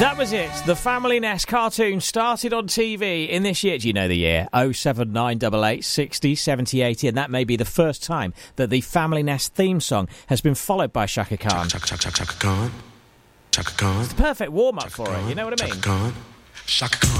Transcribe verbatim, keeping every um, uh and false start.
That was it. The Family Nest cartoon started on T V in this year. Do you know the year? oh seven nine eight eight, sixty, seventy, eighty. And that may be the first time that the Family Nest theme song has been followed by Shaka Khan. Chaka, Chaka, Chaka Khan. Chaka Khan. It's the perfect warm-up Chaka for Khan. it, you know what I mean? Chaka Khan. Shaka Khan.